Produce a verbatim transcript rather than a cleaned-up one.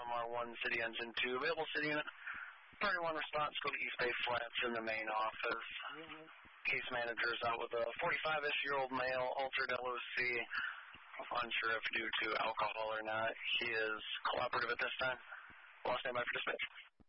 M R one, City Engine two. Available City Unit. Priority one response, go to East Bay Flats in the main office. Mm-hmm. Case manager is out with a forty-five-ish-year-old male, altered L O C. Unsure if due to alcohol or not. He is cooperative at this time. Last name by for dispatch.